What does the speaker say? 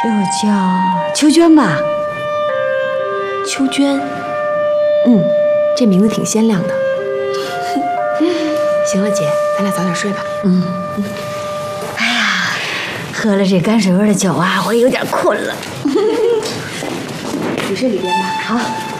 就叫秋娟吧。 秋娟，这名字挺鲜亮的。行了，姐，咱俩早点睡吧。 哎呀，喝了这泔水味的酒啊，我有点困了。 你睡里边吧。 好。